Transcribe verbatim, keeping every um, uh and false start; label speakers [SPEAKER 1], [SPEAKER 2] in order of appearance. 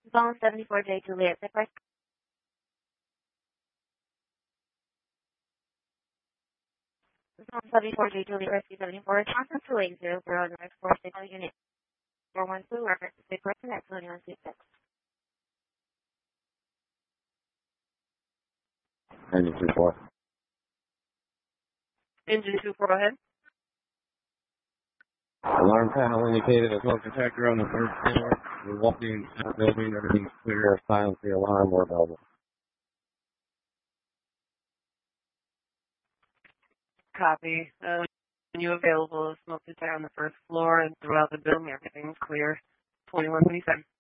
[SPEAKER 1] Zone seventy-four J Juliet, the first Zone seventy-four J Juliet Rescue seventy-four, Johnson two eight zero zero, North four signal unit four one two, reference to six person at twenty-one six.
[SPEAKER 2] Engine two four.
[SPEAKER 3] Engine two four, go ahead.
[SPEAKER 2] Alarm panel indicated a smoke detector on the first floor. We're walking into the building, everything's clear. Silence the alarm, we're available.
[SPEAKER 3] Copy. Uh, when you available, smoke detector on the first floor and throughout the building, everything's clear. twenty-one twenty-seven.